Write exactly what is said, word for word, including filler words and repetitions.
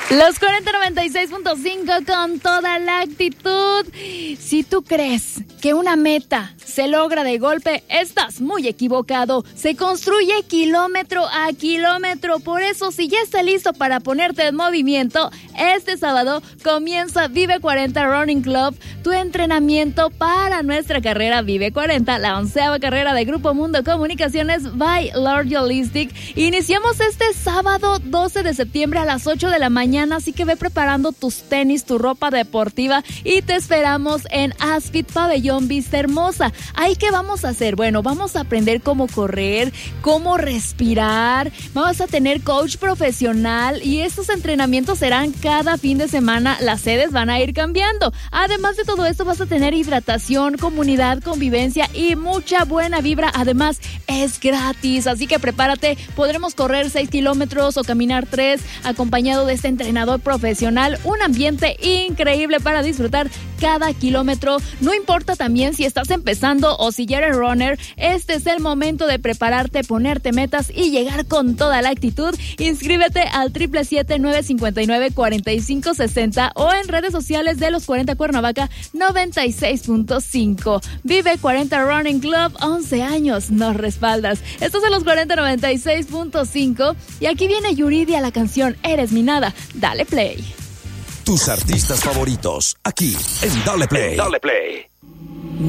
Los cuarenta noventa y seis punto cinco con toda la actitud. Si tú crees que una meta se logra de golpe, estás muy equivocado. Se construye kilómetro a kilómetro. Por eso, si ya estás listo para ponerte en movimiento, este sábado comienza Vive cuarenta Running Club, tu entrenamiento para nuestra carrera Vive cuarenta, la onceava carrera de Grupo Mundo Comunicaciones by Lord Holistic. Iniciamos este sábado doce de septiembre a las ocho de la mañana, así que ve preparando tus tenis, tu ropa deportiva y te esperamos en Asfit Pabellón Vista Hermosa. ¿Ahí qué vamos a hacer? Bueno, vamos a aprender cómo correr, cómo respirar, vamos a tener coach profesional y estos entrenamientos serán cada fin de semana, las sedes van a ir cambiando. Además de todo esto vas a tener hidratación, comunidad, convivencia y mucha buena vibra. Además es gratis, así que prepárate, podremos correr seis kilómetros o caminar tres acompañado de este entrenador profesional, un ambiente increíble para disfrutar cada kilómetro. No importa también si estás empezando o si ya eres runner, este es el momento de prepararte, ponerte metas y llegar con toda la actitud. Inscríbete al siete siete siete, nueve cinco nueve, cuatro cinco seis cero o en redes sociales de Los cuarenta Cuernavaca noventa y seis punto cinco. Vive cuarenta Running Club, once años nos respaldas. Estos son Los cuarenta noventa y seis punto cinco y aquí viene Yuridia, la canción Eres mi nada. Dale play. Tus artistas favoritos, aquí en Dale Play. Dale Play.